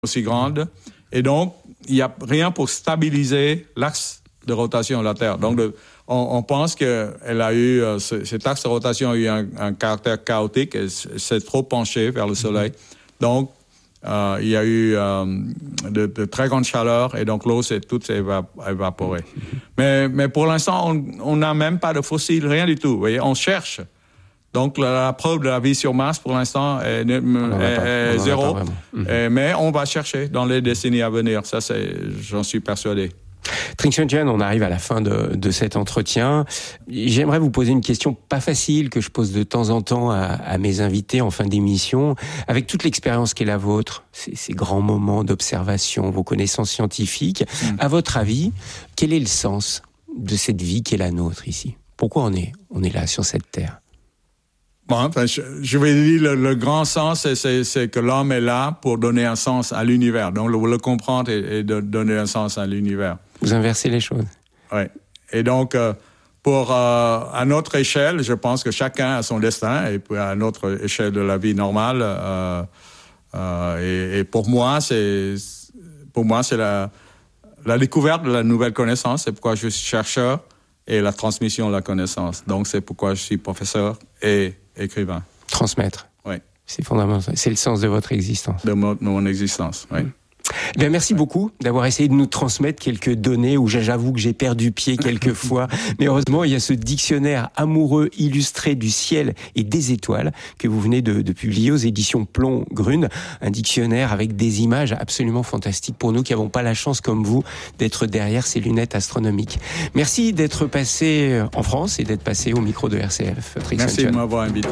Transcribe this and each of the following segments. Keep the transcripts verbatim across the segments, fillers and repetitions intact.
aussi grande. Et donc, il n'y a rien pour stabiliser l'axe de rotation de la Terre. Donc, le, on, on pense qu'elle a eu, euh, ce, cet axe de rotation a eu un, un caractère chaotique et s'est trop penché vers le Soleil. Donc, euh, il y a eu euh, de, de très grandes chaleurs et donc l'eau s'est toute éva- évaporée. Mais, mais pour l'instant, on n'a même pas de fossiles, rien du tout. Vous voyez, on cherche. Donc, la, la preuve de la vie sur Mars, pour l'instant, est, est, est zéro. Et, mais on va chercher dans les décennies à venir. Ça, c'est, j'en suis persuadé. Trinh-Xuan Thuan, on arrive à la fin de, de cet entretien. J'aimerais vous poser une question pas facile que je pose de temps en temps à, à mes invités en fin d'émission. Avec toute l'expérience qui est la vôtre, ces, ces grands moments d'observation, vos connaissances scientifiques, mmh. à votre avis, quel est le sens de cette vie qui est la nôtre ici ? Pourquoi on est, on est là sur cette terre ? Bon, enfin, je, je vais dire le, le grand sens, c'est, c'est, c'est que l'homme est là pour donner un sens à l'univers. Donc, le, le comprendre et, et de donner un sens à l'univers. Vous inversez les choses. Oui. Et donc, euh, pour euh, à notre échelle, je pense que chacun a son destin, et puis à notre échelle de la vie normale. Euh, euh, et, et pour moi, c'est pour moi c'est la la découverte de la nouvelle connaissance. C'est pourquoi je suis chercheur et la transmission de la connaissance. Donc, c'est pourquoi je suis professeur et écrivain. Transmettre. Oui. C'est fondamental. C'est le sens de votre existence. De mon, de mon existence, oui. Mmh. Bien, merci beaucoup d'avoir essayé de nous transmettre quelques données où j'avoue que j'ai perdu pied quelques fois. Mais heureusement, il y a ce dictionnaire amoureux illustré du ciel et des étoiles que vous venez de, de publier aux éditions Plomb-Grune. Un dictionnaire avec des images absolument fantastiques pour nous qui n'avons pas la chance, comme vous, d'être derrière ces lunettes astronomiques. Merci d'être passé en France et d'être passé au micro de R C F. Trinh-Xuan Merci Thuan. de m'avoir invité.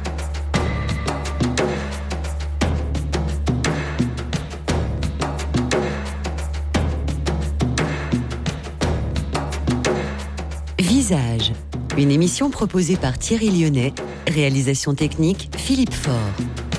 Visage, une émission proposée par Thierry Lyonnais, réalisation technique Philippe Faure.